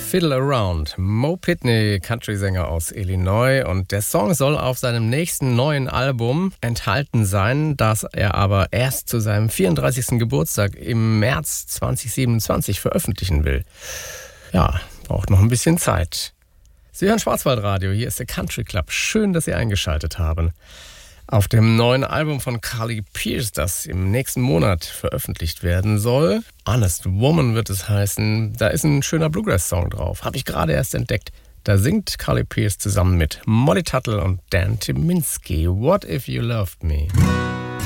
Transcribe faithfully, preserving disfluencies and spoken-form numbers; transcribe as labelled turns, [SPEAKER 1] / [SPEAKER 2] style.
[SPEAKER 1] Fiddle Around. Mo Pitney, Country-Sänger aus Illinois, und der Song soll auf seinem nächsten neuen Album enthalten sein, das er aber erst zu seinem vierunddreißigsten Geburtstag im März zwanzig siebenundzwanzig veröffentlichen will. Ja, braucht noch ein bisschen Zeit. Sie hören Schwarzwaldradio, hier ist der Country Club. Schön, dass Sie eingeschaltet haben. Auf dem neuen Album von Carly Pearce, das im nächsten Monat veröffentlicht werden soll, Honest Woman wird es heißen, da ist ein schöner Bluegrass-Song drauf. Habe ich gerade erst entdeckt. Da singt Carly Pearce zusammen mit Molly Tuttle und Dan Tyminski. What If You Loved Me?